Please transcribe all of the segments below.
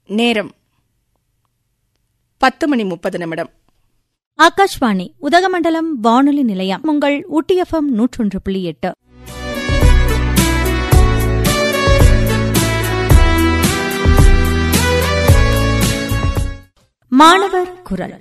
நேரம் 10:30. ஆகாஷ்வாணி உதகமண்டலம் வானொலி நிலையம். உங்கள் ஊட்டி FM 101.8. மாணவர் குரல்.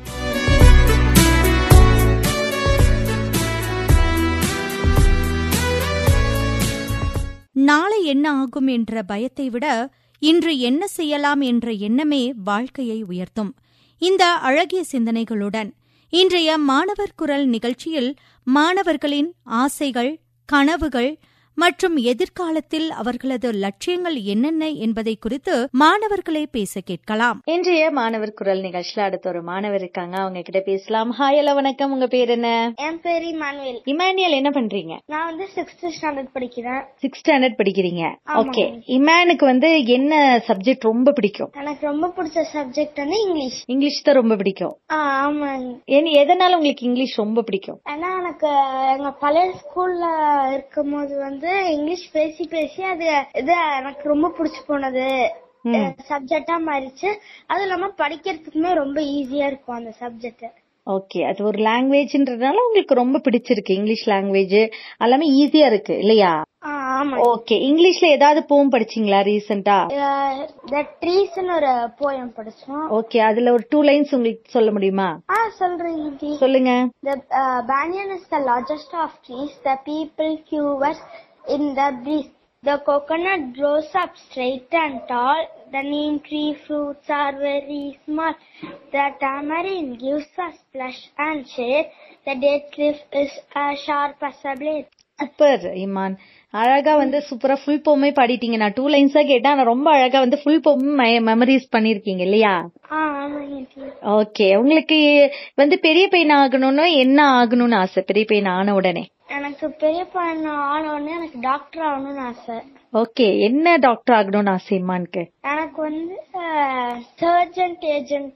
நாளை என்ன ஆகும் என்ற பயத்தை விட இன்று என்ன செய்யலாம் என்ற எண்ணமே வாழ்க்கையை உயர்த்தும். இந்த அழகிய சிந்தனைகளுடன் இன்றைய மாணவர் குரல் நிகழ்ச்சியில் மாணவர்களின் ஆசைகள், கனவுகள் மற்றும் எதிர்காலத்தில் அவர்களது லட்சியங்கள் என்னென்ன என்பதை குறித்து மாணவர்களை பேச கேட்கலாம். இன்றைய மாணவர் குரல் நிகழ்ச்சியில அடுத்த ஒரு மாணவர் இருக்காங்க, அவங்க கிட்ட பேசலாம். ஹாய், ஹலோ, வணக்கம். உங்க பேர் என்ன? என் பேர் இமானுவேல். இமானுவேல், என்ன பண்றீங்க? நான் வந்து 6th ஸ்டாண்டர்ட் படிக்கிறேன். 6th ஸ்டாண்டர்ட் படிக்கிறீங்க. ஓகே. இமானுக்கு வந்து என்ன சப்ஜெக்ட் ரொம்ப பிடிக்கும்? எனக்கு ரொம்ப பிடிச்ச சப்ஜெக்ட் வந்து இங்கிலீஷ். இங்கிலீஷ் தான் ரொம்ப பிடிக்கும். ஆமாங்க. எதனால உங்களுக்கு இங்கிலீஷ் ரொம்ப பிடிக்கும்? ஏன்னா எனக்கு எங்க பழைய ஸ்கூல்ல இருக்கும் போது வந்து இங்கிலீஷ் பேசி பேசி அது எனக்கு ரொம்ப பிடிச்சு போனது, சப்ஜெக்டா மாறிச்சு. அது இல்லாம படிக்கிறதுக்குமே ரொம்ப ஈஸியா இருக்கும் அந்த சப்ஜெக்ட். ஓகே, அது ஒரு லாங்குவேஜ்ன்றதுனால உங்களுக்கு ரொம்ப பிடிச்சிருக்கு. இங்கிலீஷ் லாங்குவேஜ் எல்லாமே ஈஸியா இருக்கு இல்லையா? ஓகே. இங்கிலீஷ்ல ஏதாவது போம் படிச்சீங்களா ரீசெண்டா? The Trees ன்னு ஒரு போயம் படிச்சோம். ஓகே, அதுல ஒரு 2 லைன்ஸ் உங்களுக்கு சொல்ல முடியுமா? சொல்றீங்க, சொல்லுங்க. The banyan is the largest of trees, the people fewest in the breeze. The coconut grows up straight and tall, the neem tree fruits are very small. The tamarind gives us flesh and shade, the date leaf is as sharp as a blade. Super Imman, அழகா வந்து சூப்பரா full போமே பாடிட்டீங்க. நான் 2 லைன்ஸா கேட்டேன், ஆனா ரொம்ப அழகா வந்து ஃபுல் போம் மெமரிஸ் பண்ணிருக்கீங்க இல்லையா? ஓகே. உங்களுக்கு வந்து பெரிய பையன் ஆகணும்னு என்ன ஆகணும்னு ஆசை? பெரிய பையன் ஆன உடனே? எனக்கு பெரிய பையன் ஆன உடனே எனக்கு டாக்டர் ஆகணும்னு ஆசை. ஓகே, என்ன டாக்டர் ஆகணும்னு ஆசை இமானுக்கு? எனக்கு வந்து சர்ஜன் ஏஜென்ட்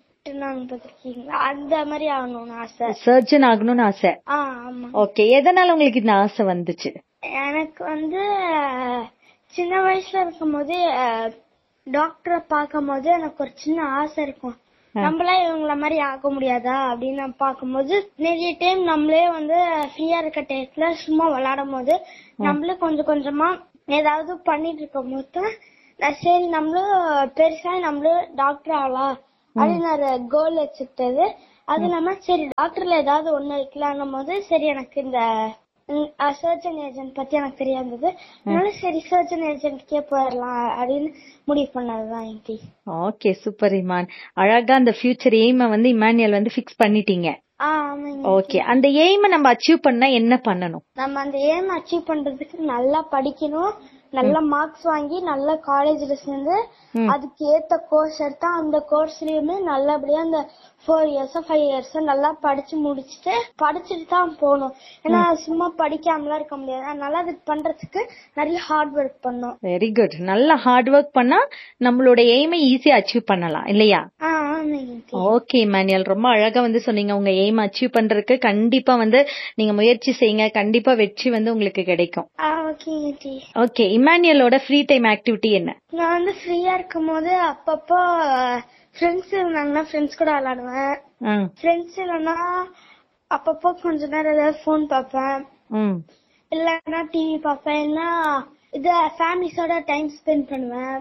அந்த மாதிரி ஆகணும்னு ஆசை. சர்ஜன் ஆகணும்னு ஆசை. ஆமா. ஓகே, எதனால உங்களுக்கு இந்த ஆசை வந்துச்சு? எனக்கு வந்து சின்ன வயசுல இருக்கும் போது டாக்டரை பார்க்கும் போது எனக்கு ஒரு சின்ன ஆசை இருக்கும், நம்மளே இவங்கள மாதிரி ஆக முடியாதா அப்படின்னு பாக்கும்போது நிறைய டைம் நம்மளே வந்து ஃப்ரீயா இருக்க டேஸ்ட்ல சும்மா விளையாடும் போது நம்மளே கொஞ்சம் கொஞ்சமா ஏதாவது பண்ணிட்டு இருக்கும் போது சரி நம்மளும் பெருசா நம்மளும் டாக்டர் ஆகலாம் அப்படின்னு ஒரு கோல் வச்சுக்கிட்டது. அது இல்லாம சரி டாக்டர்ல ஏதாவது ஒண்ணு இருக்கலாம்னும் போது சரி எனக்கு இந்த சர்ஜன் ஏஜென்ட் பத்தி எனக்கு தெரியாதது, அதனால சரி சர்ஜன் ஏஜென்ட்கே போயிடலாம் அப்படின்னு முடிவு பண்ணதுதான் என்டி. Okay, super Imman. அழகா அந்த ஃபியூச்சர் எய்மை வந்து இமானுவேல் வந்து ஃபிக்ஸ் பண்ணிட்டீங்க. ஓகே, அந்த எய்மை நம்ம அச்சீவ் பண்ணா என்ன பண்ணணும்? நம்ம அந்த எய்ம் அச்சீவ் பண்றதுக்கு நல்லா படிக்கணும், நல்ல மார்க்ஸ் வாங்கி நல்ல காலேஜ்ல சேர்ந்து அதுக்கு ஏத்த கோர்ஸ் எடுத்தா அந்த கோர்ஸ்லயுமே நல்லபடியா அந்த 4 years 5 years நல்லா படிச்சுட்டு தான் போகணும். ஏன்னா சும்மா படிக்காமலாம் இருக்க முடியாது. அதனால அது பண்றதுக்கு நிறைய ஹார்ட் ஒர்க் பண்ணும். Very good. நல்ல ஹார்ட் ஒர்க் பண்ணா நம்மளோட எய்மை ஈஸியா அச்சீவ் பண்ணலாம் இல்லையா? ஓகே இமானுவேல், ரொம்ப அழகா வந்து சொன்னீங்க. உங்க எய்ம் அச்சீவ் பண்றதுக்கு கண்டிப்பா வந்து நீங்க முயற்சி செய்யுங்க, கண்டிப்பா வெற்றி வந்து உங்களுக்கு கிடைக்கும். ஓகே, இமானுவேலோட ஃப்ரீ டைம் ஆக்டிவிட்டி என்ன? நான் வந்து ஃப்ரீயா இருக்கும் போது அப்பப்போ ஃப்ரெண்ட்ஸ் இருந்தாங்கன்னா ஃப்ரெண்ட்ஸ் கூட விளையாடுவேன். ஃப்ரெண்ட்ஸ் இல்லைன்னா அப்பப்போ கொஞ்ச நேரம் ஏதாவது போன் பாப்பேன், இல்லன்னா டிவி பாப்பேன், இல்லன்னா இது ஃபேமிலிஸோட டைம் ஸ்பெண்ட் பண்ணுவேன்.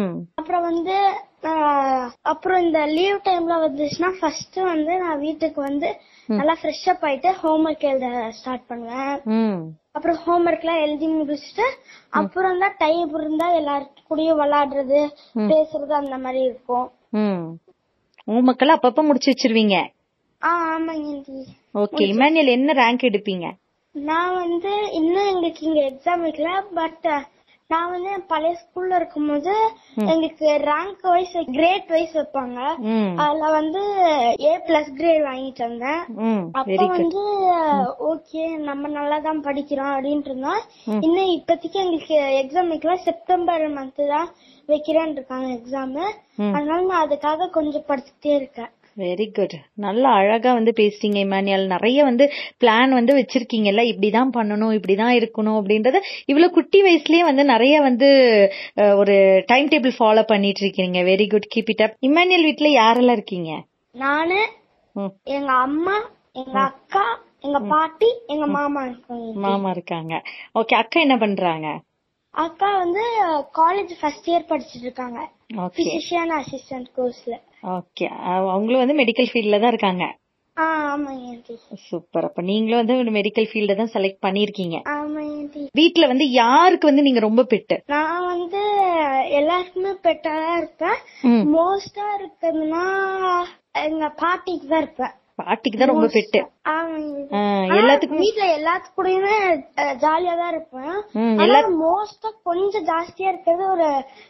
அப்புறம் இந்த லீவ் டைம்ல வந்துச்சுன்னா ஃபர்ஸ்ட் வந்து நான் வீட்டுக்கு வந்து நல்லா ஃப்ரெஷ் அப் ஆயிட்டு ஹோம்ஒர்க் எழுத ஸ்டார்ட் பண்ணுவேன். அப்புறம் ஹோம்ஒர்க் எல்லாம் எழுதி முடிச்சுட்டு அப்புறம் தான் டைம் இருந்தா எல்லாரும் கூடயும் விளையாடுறது பேசுறது அந்த மாதிரி இருக்கும். ஹோம்ஒர்க் எல்லாம் அப்பப்ப முடிச்சு வச்சிருவீங்க? ஆமாங்க. ஓகே, இமானுவேல் என்ன ரேங்க் எடுப்பீங்க? நான் வந்து இன்னும் எங்களுக்கு இங்க எக்ஸாம் வைக்கல, பட் நான் வந்து பழைய ஸ்கூல்ல இருக்கும் போது எங்களுக்கு ரேங்க் வைஸ் கிரேட் வைஸ் வைப்பாங்க. அதுல வந்து A+ கிரேட் வாங்கிட்டு வந்தேன். அப்ப வந்து ஓகே நம்ம நல்லா தான் படிக்கிறோம் அப்படின்ட்டு இருந்தோம். இன்னும் இப்போதைக்கு எங்களுக்கு எக்ஸாம் வைக்கல, செப்டம்பர் மந்த் தான் வைக்கிறேன்னு இருக்காங்க எக்ஸாம். அதனால நான் அதுக்காக கொஞ்சம் படிச்சுட்டே இருக்கேன். Very good. நல்லா அழகா வந்து பேசுறீங்க இமானுவேல். நிறைய வந்து பிளான் வந்து வச்சிருக்கீங்கல்ல, இப்படிதான் பண்ணணும், இப்படிதான் இருக்கணும் அப்படின்றத இவ்வளவு குட்டி வயசுலயே வந்து நிறைய வந்து ஒரு டைம் டேபிள் ஃபாலோ பண்ணிட்டு இருக்கீங்க. Very good, keep it up. Emmanuel வீட்ல யாரெல்லாம் இருக்கீங்க? நானு, எங்க அம்மா, எங்க அக்கா, எங்க பாட்டி, எங்க மாமா இருக்காங்க. மாமா இருக்காங்க. ஓகே, அக்கா என்ன பண்றாங்க? அக்கா வந்து காலேஜ் ஃபர்ஸ்ட் இயர் படிச்சிட்டு இருக்காங்க, பிசிஷியன் அசிஸ்டன்ட் கோர்ஸ்ல. ஓகே, அவங்களும் வந்து மெடிக்கல் ஃபீல்ட்ல தான் இருக்காங்க. ஆமாங்க. சூப்பர். அப்ப நீங்களும் வந்து ஒரு மெடிக்கல் ஃபீல்ட தான் செலக்ட் பண்ணிருக்கீங்க. ஆமாங்க. வீட்ல வந்து யாருக்கு வந்து நீங்க ரொம்ப பெட்டு? நான் வந்து எல்லாருக்குமே பெட்டா இருப்பேன். மோஸ்டா இருக்குதுன்னா எங்க பாட்டிக்கு தான் இருப்பேன். பாட்டிக்கு தான் ரொம்ப பெட்டு. எல்லாத்துக்கும் வீட்ல எல்லாத்துக்கூடயுமே ஜாலியா தான் இருப்பேன். மோஸ்டா கொஞ்சம் ஜாஸ்தியா இருக்கிறது ஒரு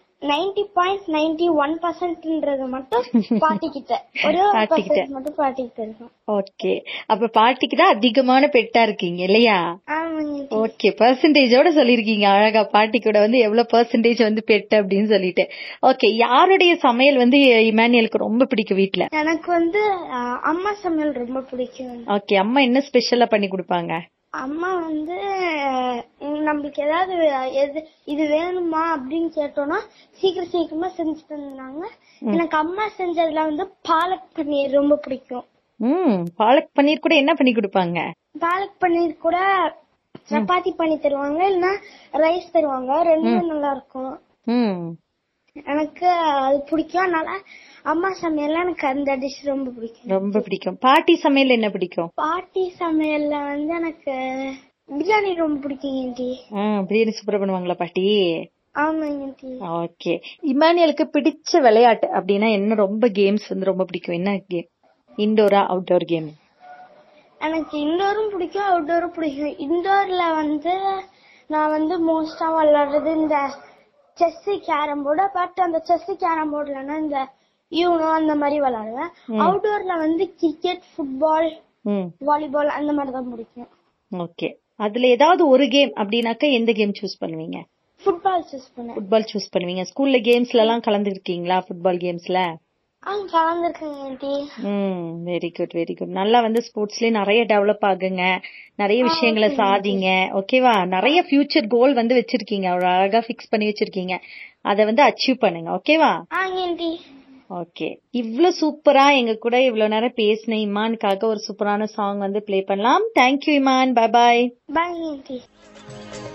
90.91% மட்டும் பாட்டிக்கிட்ட, ஒரு மட்டும் பாட்டிக்கிட்ட இருக்கும். ஓகே, அப்ப பாட்டிக்கு தான் அதிகமான பெட்டா இருக்கீங்க இல்லையா? ஓகே, பெர்சன்டேஜோட சொல்லிருக்கீங்க அழகா. பாட்டி கூட வந்து எவ்வளவு பெர்சன்டேஜ் வந்து பெட் அப்படின்னு சொல்லிட்டு. ஓகே, யாருடைய சமையல் வந்து இமானுவேலுக்கு ரொம்ப பிடிக்கும் வீட்ல? எனக்கு வந்து அம்மா சமையல் ரொம்ப பிடிக்கும். ஓகே, அம்மா என்ன ஸ்பெஷலா பண்ணி கொடுப்பாங்க? அம்மா வந்து நம்மளுக்கு ஏதாவது இது வேணுமா அப்படின்னு கேட்டோம்னா சீக்கிரமா செஞ்சு தந்தாங்க. எனக்கு அம்மா செஞ்சதுல வந்து பாலக் பன்னீர் ரொம்ப பிடிக்கும். பாலக் பன்னீர் கூட என்ன பண்ணி கொடுப்பாங்க? பாலக் பன்னீர் கூட சப்பாத்தி பண்ணி தருவாங்க, இல்லன்னா ரைஸ் தருவாங்க. ரெண்டுமே நல்லா இருக்கும். எனக்கு அது பிடிக்கும். அதனால அம்மா சமையல்ல எனக்கு அந்த டிஷ் ரொம்ப பிடிக்கும். ரொம்ப பிடிக்கும். பாட்டி சமையல் என்ன பிடிக்கும்? பாட்டி சமையல்ல வந்து எனக்கு பிரியாணி ரொம்ப பிடிக்கும். பிரியாணி சூப்பரா பண்ணுவாங்களா பாட்டி? ஆமாங்க. ஓகே, இமானுவேலுக்கு பிடிச்ச விளையாட்டு அப்படின்னா என்ன? ரொம்ப கேம்ஸ் வந்து ரொம்ப பிடிக்கும். என்ன கேம்? இன்டோரா outdoor game? எனக்கு இன்டோரும் பிடிக்கும், அவுட்டோரும் பிடிக்கும். இன்டோர்ல வந்து நான் வந்து மோஸ்டா விளையாடுறது இந்த செஸ், கேரம் போர்டு. பட் அந்த செஸ் கேரம் போர்டுலன்னா இந்த யூனோ அந்த மாதிரி விளையாடுவேன். அவுட்டோர்ல வந்து கிரிக்கெட், ஃபுட்பால், வாலிபால் அந்த மாதிரி தான் பிடிக்கும். ஓகே, அதுல ஏதாவது ஒரு கேம் அப்படின்னாக்க எந்த கேம் சூஸ் பண்ணுவீங்க? ஃபுட்பால் சூஸ் பண்ணுவேன். ஃபுட்பால் சூஸ் பண்ணுவீங்க. ஸ்கூல்ல கேம்ஸ்ல எல்லாம் கலந்துருக்கீங்களா? Football கேம்ஸ்ல கலந்துருக்கேன். Very good, very good. நல்லா வந்து ஸ்போர்ட்ஸ்லயே நிறைய டெவலப் ஆகுங்க, நிறைய விஷயங்களை சாதிங்க. ஓகேவா? நிறைய ஃபியூச்சர் கோல் வந்து வச்சிருக்கீங்க, அழகா பிக்ஸ் பண்ணி வச்சிருக்கீங்க. அத வந்து அச்சீவ் பண்ணுங்க. ஓகேவா? ஓகே, இவ்ளோ சூப்பரா எங்க கூட இவ்ளோ நேரம் பேசின இமானுக்காக ஒரு சூப்பரான சாங் வந்து பிளே பண்ணலாம். தேங்க்யூ இமான். Bye bye. பாய்.